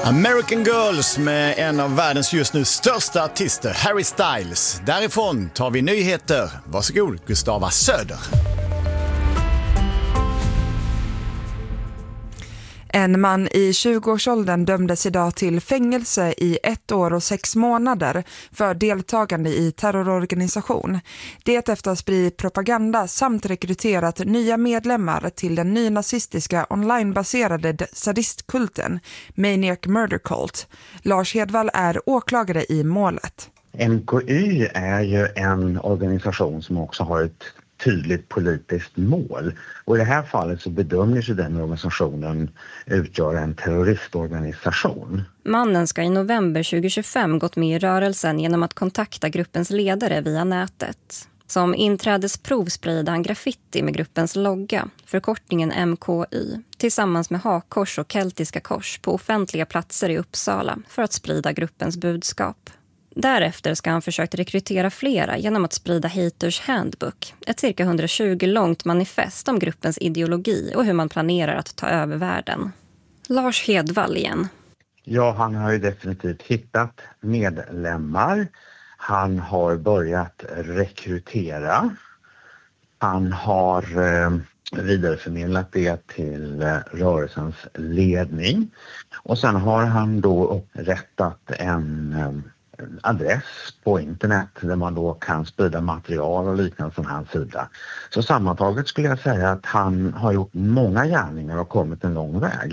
American Girls med en av världens just nu största artister, Harry Styles. Därifrån tar vi nyheter. Varsågod, Gustava Söder. En man i 20-årsåldern dömdes idag till fängelse i 1 år och 6 månader för deltagande i terrororganisation. Det efter att ha spridit propaganda samt rekryterat nya medlemmar till den nynazistiska onlinebaserade sadistkulten Maniac Murder Cult. Lars Hedvall är åklagare i målet. MKY är ju en organisation som också har ett tydligt politiskt mål. Och i det här fallet så bedöms ju den organisationen utgöra en terroristorganisation. Mannen ska i november 2025 gått med i rörelsen genom att kontakta gruppens ledare via nätet. Som inträdesprov spridde han graffiti med gruppens logga, förkortningen MKY, tillsammans med hakkors och keltiska kors på offentliga platser i Uppsala för att sprida gruppens budskap. Därefter ska han försökt rekrytera flera genom att sprida Haters Handbook, ett cirka 120 långt manifest om gruppens ideologi och hur man planerar att ta över världen. Lars Hedvall igen. Ja, han har ju definitivt hittat medlemmar. Han har börjat rekrytera. Han har vidareförmedlat det till rörelsens ledning. Och sen har han då upprättat en adress på internet där man då kan sprida material och liknande från hans sida. Så sammantaget skulle jag säga att han har gjort många gärningar och kommit en lång väg.